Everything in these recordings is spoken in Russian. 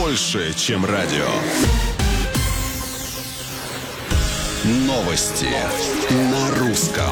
больше, чем радио. Новости на русском.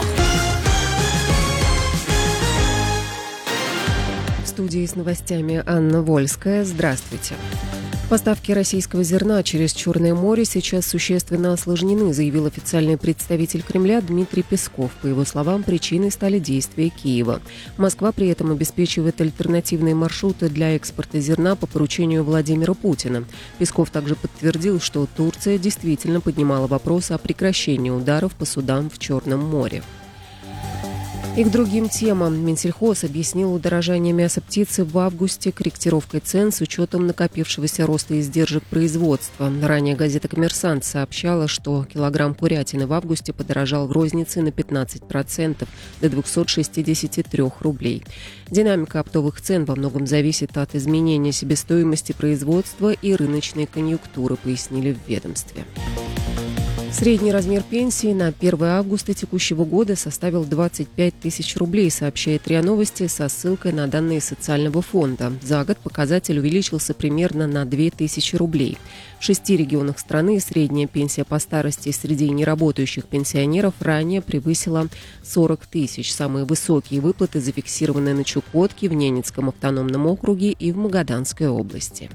В студии с новостями Анна Вольская. Здравствуйте. Поставки российского зерна через Черное море сейчас существенно осложнены, заявил официальный представитель Кремля Дмитрий Песков. По его словам, причиной стали действия Киева. Москва при этом обеспечивает альтернативные маршруты для экспорта зерна по поручению Владимира Путина. Песков также подтвердил, что Турция действительно поднимала вопрос о прекращении ударов по судам в Черном море. И к другим темам. Минсельхоз объяснил удорожание мяса птицы в августе корректировкой цен с учетом накопившегося роста издержек производства. Ранее газета «Коммерсант» сообщала, что килограмм курятины в августе подорожал в рознице на 15% до 263 рублей. Динамика оптовых цен во многом зависит от изменения себестоимости производства и рыночной конъюнктуры, пояснили в ведомстве. Средний размер пенсии на 1 августа текущего года составил 25 тысяч рублей, сообщает РИА Новости со ссылкой на данные социального фонда. За год показатель увеличился примерно на 2 тысячи рублей. В 6 регионах страны средняя пенсия по старости среди неработающих пенсионеров ранее превысила 40 тысяч. Самые высокие выплаты зафиксированы на Чукотке, в Ненецком автономном округе и в Магаданской области.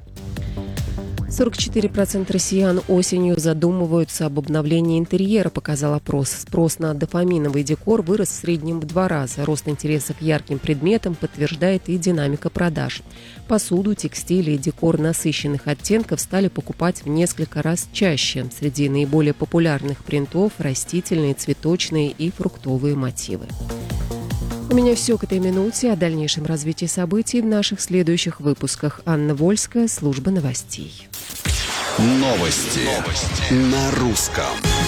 44% россиян осенью задумываются об обновлении интерьера, показал опрос. Спрос на дофаминовый декор вырос в среднем в 2 раза. Рост интереса к ярким предметам подтверждает и динамика продаж. Посуду, текстиль и декор насыщенных оттенков стали покупать в несколько раз чаще. Среди наиболее популярных принтов – растительные, цветочные и фруктовые мотивы. У меня все к этой минуте. О дальнейшем развитии событий в наших следующих выпусках. Анна Вольская, служба новостей. Новости на русском.